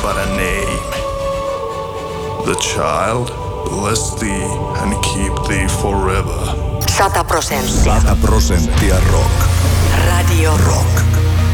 but a name. The child bless thee and keep thee forever. 100%. 100% rock. Radio Rock.